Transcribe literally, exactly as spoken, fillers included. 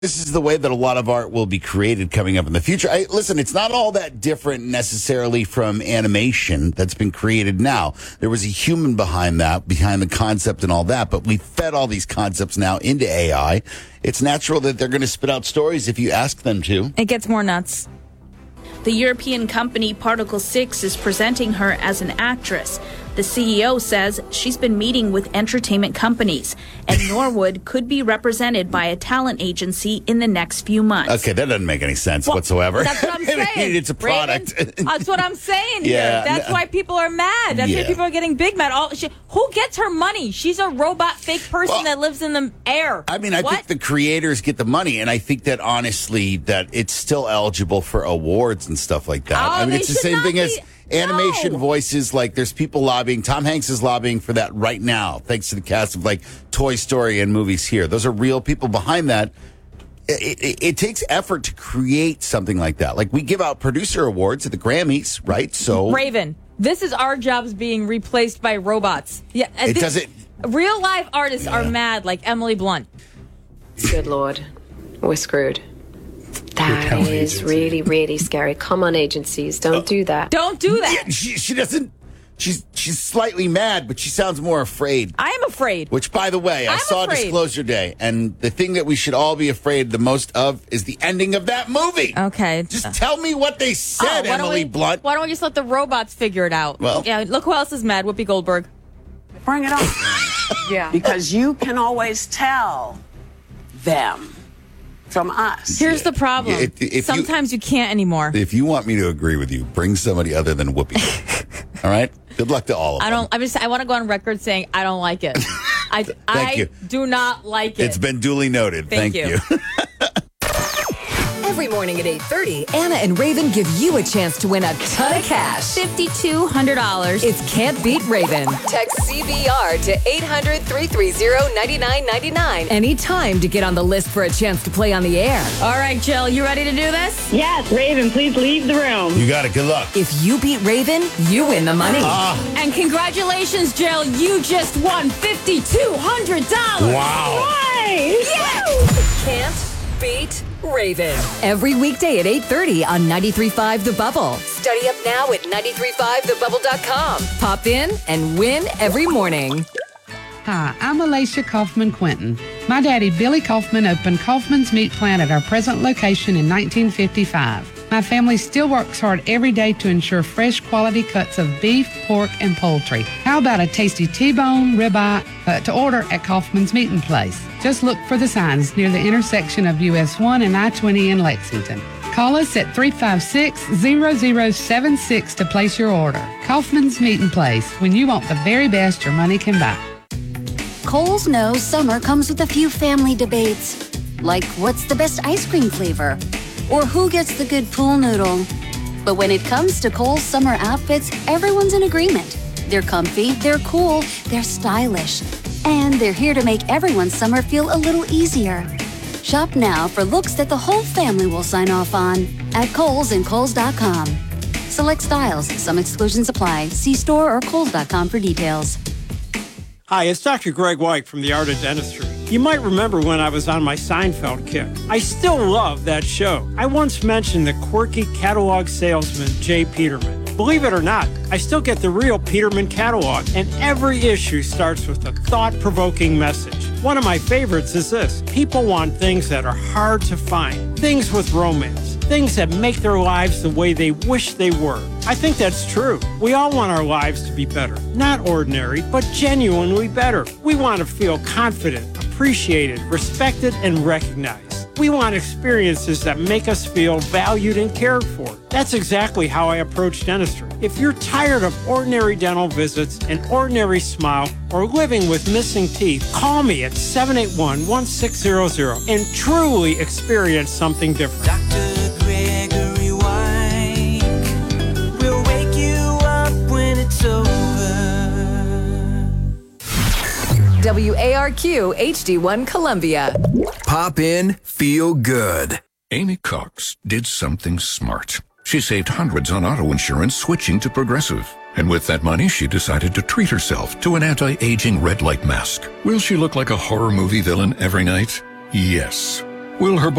This is the way that a lot of art will be created coming up in the future. I, listen, it's not all that different necessarily from animation that's been created now. There was a human behind that, behind the concept and all that, but we fed all these concepts now into A I. It's natural that they're going to spit out stories if you ask them to. It gets more nuts. The European company Particle six is presenting her as an actress. The C E O says she's been meeting with entertainment companies, and Norwood could be represented by a talent agency in the next few months. Okay, that doesn't make any sense Well, whatsoever. That's what I'm saying. I mean, it's a product. Raven, that's what I'm saying Yeah, here. That's no- why people are mad. That's Yeah. why people are getting big mad. All, she, who gets her money? She's a robot fake person Well, that lives in the air. I mean, I what? think the creators get the money, and I think that honestly that it's still eligible for awards and stuff like that. Oh, I mean, they it's the should same not thing be- as animation No. voices. Like, there's people lobbying. Tom Hanks is lobbying for that right now, thanks to the cast of like Toy Story and movies here. Those are real people behind that. It, it, it takes effort to create something like that. Like, we give out producer awards at the Grammys, right? So Raven, this is our jobs being replaced by robots. Yeah, it this- doesn't. Real life artists are mad, like Emily Blunt. Good Lord, we're screwed. That talent is agency. really, really scary. Come on, agencies, don't do that. Don't do that. Yeah, she, she doesn't. She's she's slightly mad, but she sounds more afraid. I am afraid. Which, by the way, I I'm saw afraid. Disclosure Day, and the thing that we should all be afraid the most of is the ending of that movie. Okay. Just tell me what they Oh, said, why don't Emily we- Blunt. Why don't we just let the robots figure it out? Well- yeah. Look who else is mad. Whoopi Goldberg. Bring it on. Yeah. Because you can always tell them from us. Here's the problem. Yeah, if- if you- Sometimes you, can't anymore. If you want me to agree with you, bring somebody other than Whoopi. All right? Good luck to all of I them. don't. I'm just. I want to go on record saying I don't like it. I. I you. do not like it. It's been duly noted. Thank Thank, you. you. Every morning at eight thirty, Anna and Raven give you a chance to win a ton of cash. five thousand two hundred dollars. It's Can't Beat Raven. Text C B R to eight hundred, three three zero, nine nine nine nine anytime to get on the list for a chance to play on the air. All right, Jill, you ready to do this? Yes, Raven, please leave the room. You got it. Good luck. If you beat Raven, you win the money. And congratulations, Jill. You just won five thousand two hundred dollars. Wow. Hi. Can't Beat Raven. Every weekday at eight thirty on ninety-three point five The Bubble. Study up now at ninety-three point five the bubble dot com. Pop in and win every morning. Hi, I'm Alicia Kaufman Quinton. My daddy, Billy Kaufman, opened Kaufman's Meat Plant at our present location in nineteen fifty-five. My family still works hard every day to ensure fresh quality cuts of beef, pork, and poultry. How about a tasty T-bone, ribeye, uh, to order at Kaufman's Meat Place? Just look for the signs near the intersection of U S one and I twenty in Lexington. Call us at three five six, zero zero seven six to place your order. Kaufman's Meat Place, when you want the very best your money can buy. Kohl's knows summer comes with a few family debates, like what's the best ice cream flavor, or who gets the good pool noodle. But when it comes to Kohl's summer outfits, everyone's in agreement. They're comfy, they're cool, they're stylish, and they're here to make everyone's summer feel a little easier. Shop now for looks that the whole family will sign off on at Kohl's and Kohl's dot com. Select styles, some exclusions apply. See store or Kohl's dot com for details. Hi, it's Doctor Greg White from The Art of Dentistry. You might remember when I was on my Seinfeld kick. I still love that show. I once mentioned the quirky catalog salesman, Jay Peterman. Believe it or not, I still get the real Peterman catalog, and every issue starts with a thought-provoking message. One of my favorites is this. People want things that are hard to find, things with romance, things that make their lives the way they wish they were. I think that's true. We all want our lives to be better. Not ordinary, but genuinely better. We want to feel confident, appreciated, respected, and recognized. We want experiences that make us feel valued and cared for. That's exactly how I approach dentistry. If you're tired of ordinary dental visits, an ordinary smile, or living with missing teeth, call me at seven eight one, one six zero zero and truly experience something different. Doctor Gregory White will wake you up when it's over. W A R Q H D one Columbia. Pop in, feel good. Amy Cox did something smart. She saved hundreds on auto insurance switching to Progressive. And with that money, she decided to treat herself to an anti-aging red light mask. Will she look like a horror movie villain every night? Yes. Will her